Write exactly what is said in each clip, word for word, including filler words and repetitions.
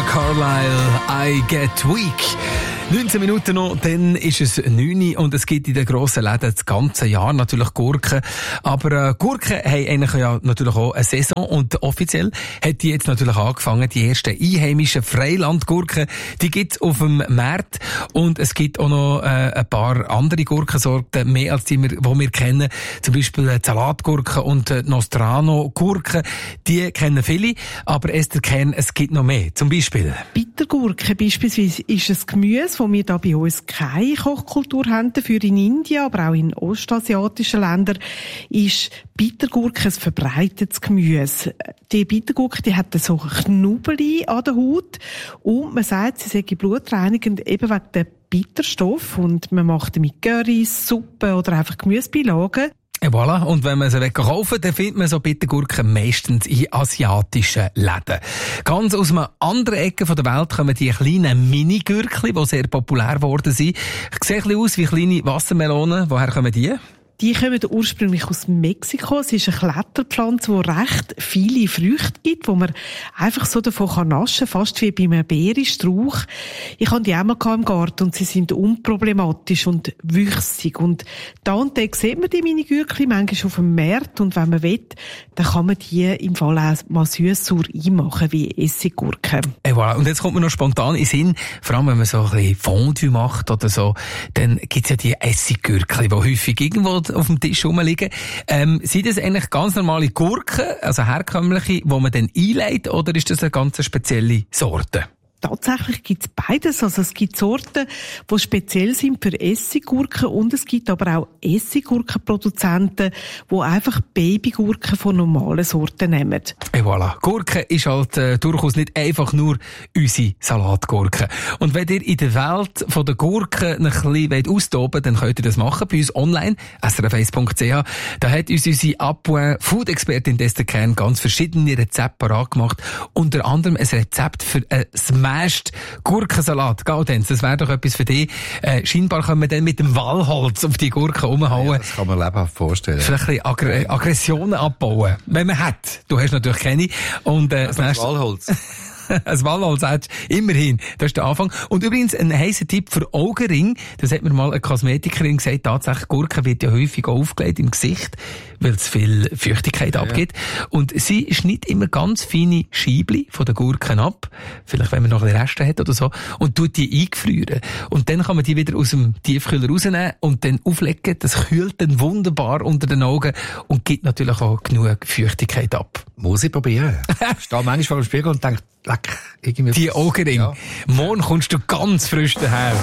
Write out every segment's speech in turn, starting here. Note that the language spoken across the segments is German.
Carlisle, I Get Weak. neunzehn Minuten noch, dann ist es neun Uhr und es gibt in den grossen Läden das ganze Jahr natürlich Gurken. Aber äh, Gurken haben eigentlich ja natürlich auch eine Saison und offiziell hat die jetzt natürlich angefangen. Die ersten einheimischen Freilandgurken, die gibt es auf dem Markt und es gibt auch noch äh, ein paar andere Gurkensorten, mehr als die, die wir kennen. Zum Beispiel äh, Salatgurken und äh, Nostrano-Gurken. Die kennen viele, aber Esther Kern, es gibt noch mehr. Zum Beispiel Bittergurken beispielsweise ist ein Gemüse, wo wir da bei uns keine Kochkultur haben. Dafür in Indien, aber auch in ostasiatischen Ländern ist Bittergurke ein verbreitetes Gemüse. Die Bittergurke, die hat so Knubbeli an der Haut und man sagt, sie sei blutreinigend eben wegen der Bitterstoff und man macht damit Currys, Suppen oder einfach Gemüsebeilagen. Et voilà. Und wenn man sie kaufen will, dann findet man so Bittergurken meistens in asiatischen Läden. Ganz aus einer anderen Ecke der Welt kommen die kleinen Mini-Gürkli, die sehr populär geworden sind. Ich sehe ein bisschen aus wie kleine Wassermelonen. Woher kommen die? Die kommen ursprünglich aus Mexiko. Es ist eine Kletterpflanze, die recht viele Früchte gibt, wo man einfach so davon naschen kann, fast wie bei einem Beerenstrauch. Ich hatte die auch mal im Garten und sie sind unproblematisch und wüchsig. Und da und da sieht man die Mini-Gürkli manchmal auf dem Markt und wenn man will, dann kann man die im Fall auch mal süß-sauer einmachen, wie Essiggurken. Et voilà. Und jetzt kommt mir noch spontan in den Sinn, vor allem wenn man so ein bisschen Fondue macht oder so, dann gibt's ja die Essiggürkli, die häufig irgendwo auf dem Tisch rumliegen. Ähm, sind das eigentlich ganz normale Gurken, also herkömmliche, die man dann einlegt, oder ist das eine ganz spezielle Sorte? Tatsächlich gibt's beides. Also es gibt Sorten, die speziell sind für Essiggurken und es gibt aber auch Essiggurkenproduzenten, die einfach Babygurken von normalen Sorten nehmen. Et voilà. Gurke ist halt äh, durchaus nicht einfach nur unsere Salatgurke. Und wenn ihr in der Welt von der Gurken ein bisschen austoben wollt, dann könnt ihr das machen bei uns online, s r f eins punkt c h. Da hat uns unsere Appoint Food-Expertin Esther Kern ganz verschiedene Rezepte parat gemacht. Unter anderem ein Rezept für ein Smashed Gurkensalat. Gaudenz, das wäre doch etwas für dich. Äh, scheinbar können wir dann mit dem Wallholz auf die Gurken umhauen. Ja, das kann man lebhaft vorstellen. Vielleicht ein bisschen Aggr- Aggressionen abbauen. Wenn man hat. Du hast natürlich keine. Und, äh, das nächste Wallholz. Ein Wallholz hat immerhin. Das ist der Anfang. Und übrigens ein heißer Tipp für Augenring. Das hat mir mal eine Kosmetikerin gesagt. Tatsächlich, Gurke wird ja häufig aufgelegt im Gesicht, weil es viel Feuchtigkeit ja, abgibt. Ja. Und sie schneidet immer ganz feine Scheibli von den Gurken ab. Vielleicht, wenn man noch ein bisschen Reste hat oder so. Und tut die eingefrieren. Und dann kann man die wieder aus dem Tiefkühler rausnehmen und dann auflegen. Das kühlt dann wunderbar unter den Augen und gibt natürlich auch genug Feuchtigkeit ab. Muss ich probieren. Ich stehe manchmal vor dem Spiegel und denke, leck, irgendwie. Die Augenring. Ja. Morgen kommst du ganz frisch daher.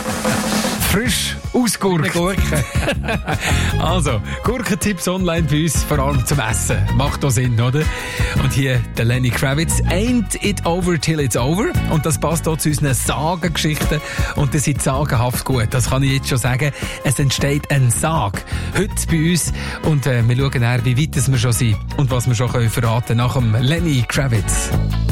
Frisch ausgurkt. Gurken. Also, Gurkentipps online bei uns, vor allem zum Essen. Macht doch Sinn, oder? Und hier der Lenny Kravitz. Ain't it over till it's over. Und das passt auch zu unseren Sagengeschichten. Und das sind sagenhaft gut. Das kann ich jetzt schon sagen. Es entsteht ein Sag. Heute bei uns. Und äh, wir schauen nach, wie weit wir schon sind. Und was wir schon können verraten nach dem Lenny Kravitz.